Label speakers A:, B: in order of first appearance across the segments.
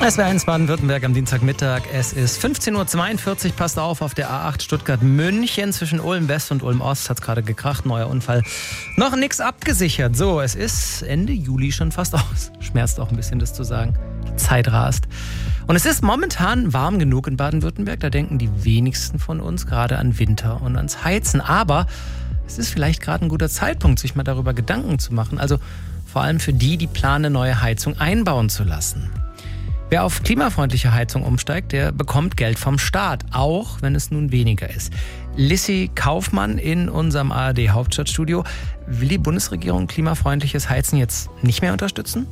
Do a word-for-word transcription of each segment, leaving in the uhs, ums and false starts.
A: S W R eins Baden-Württemberg am Dienstagmittag. Es ist fünfzehn Uhr zweiundvierzig. Passt auf, auf der A acht Stuttgart-München zwischen Ulm-West und Ulm-Ost hat es gerade gekracht. Neuer Unfall. Noch nichts abgesichert. So, es ist Ende Juli schon fast aus. Schmerzt auch ein bisschen, das zu sagen. Die Zeit rast. Und es ist momentan warm genug in Baden-Württemberg. Da denken die wenigsten von uns gerade an Winter und ans Heizen. Aber es ist vielleicht gerade ein guter Zeitpunkt, sich mal darüber Gedanken zu machen. Also vor allem für die, die planen, eine neue Heizung einbauen zu lassen. Wer auf klimafreundliche Heizung umsteigt, der bekommt Geld vom Staat, auch wenn es nun weniger ist. Lissy Kaufmann in unserem A R D-Hauptstadtstudio. Will die Bundesregierung klimafreundliches Heizen jetzt nicht mehr unterstützen?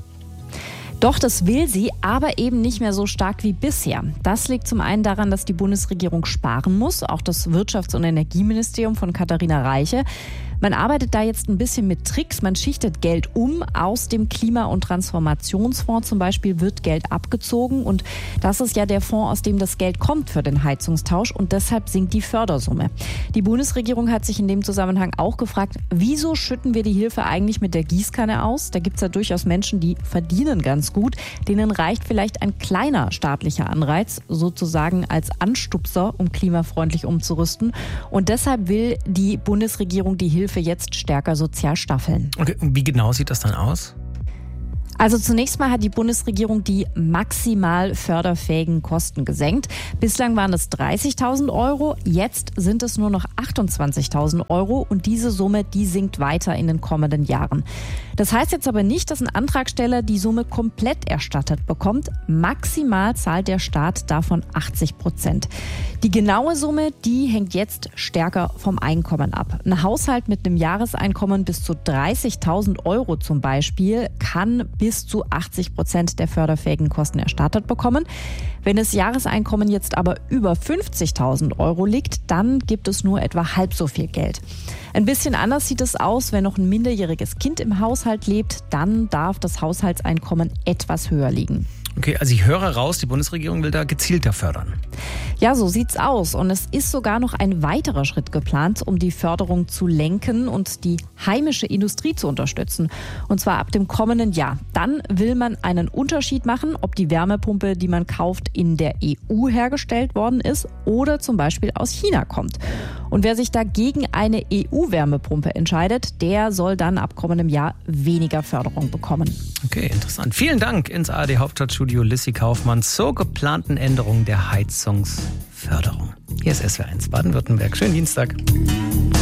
B: Doch, das will sie, aber eben nicht mehr so stark wie bisher. Das liegt zum einen daran, dass die Bundesregierung sparen muss, auch das Wirtschafts- und Energieministerium von Katharina Reiche. Man arbeitet da jetzt ein bisschen mit Tricks. Man schichtet Geld um. Aus dem Klima- und Transformationsfonds zum Beispiel wird Geld abgezogen. Und das ist ja der Fonds, aus dem das Geld kommt für den Heizungstausch. Und deshalb sinkt die Fördersumme. Die Bundesregierung hat sich in dem Zusammenhang auch gefragt, wieso schütten wir die Hilfe eigentlich mit der Gießkanne aus? Da gibt es ja durchaus Menschen, die verdienen ganz gut. Denen reicht vielleicht ein kleiner staatlicher Anreiz, sozusagen als Anstupser, um klimafreundlich umzurüsten. Und deshalb will die Bundesregierung die Hilfe jetzt stärker sozial staffeln.
A: Okay, und wie genau sieht das dann aus?
B: Also zunächst mal hat die Bundesregierung die maximal förderfähigen Kosten gesenkt. Bislang waren es dreißigtausend Euro, jetzt sind es nur noch achtundzwanzigtausend Euro und diese Summe, die sinkt weiter in den kommenden Jahren. Das heißt jetzt aber nicht, dass ein Antragsteller die Summe komplett erstattet bekommt. Maximal zahlt der Staat davon achtzig Prozent. Die genaue Summe, die hängt jetzt stärker vom Einkommen ab. Ein Haushalt mit einem Jahreseinkommen bis zu dreißigtausend Euro zum Beispiel kann bis zu achtzig Prozent der förderfähigen Kosten erstattet bekommen. Wenn das Jahreseinkommen jetzt aber über fünfzigtausend Euro liegt, dann gibt es nur etwa halb so viel Geld. Ein bisschen anders sieht es aus, wenn noch ein minderjähriges Kind im Haushalt lebt, dann darf das Haushaltseinkommen etwas höher liegen.
A: Okay, also ich höre raus, die Bundesregierung will da gezielter fördern.
B: Ja, so sieht's aus. Und es ist sogar noch ein weiterer Schritt geplant, um die Förderung zu lenken und die heimische Industrie zu unterstützen. Und zwar ab dem kommenden Jahr. Dann will man einen Unterschied machen, ob die Wärmepumpe, die man kauft, in der E U hergestellt worden ist oder zum Beispiel aus China kommt. Und wer sich da gegen eine E U-Wärmepumpe entscheidet, der soll dann ab kommendem Jahr weniger Förderung bekommen.
A: Okay, interessant. Vielen Dank ins A R D-Hauptstadtstudio Lissy Kaufmann zur geplanten Änderung der Heizungsförderung. Hier ist S W R eins Baden-Württemberg. Schönen Dienstag.